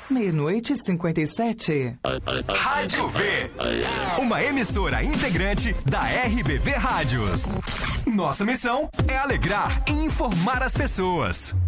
00:57. Rádio V, uma emissora integrante da RBV Rádios. Nossa missão é alegrar e informar as pessoas.